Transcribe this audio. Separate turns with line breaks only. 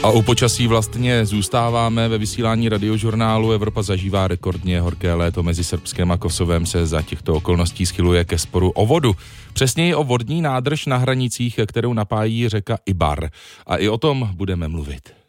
A u počasí vlastně zůstáváme ve vysílání radiožurnálu. Evropa zažívá rekordně horké léto, mezi Srbskem a Kosovem se za těchto okolností schyluje ke sporu o vodu. Přesněji o vodní nádrž na hranicích, kterou napájí řeka Ibar. A i o tom budeme mluvit.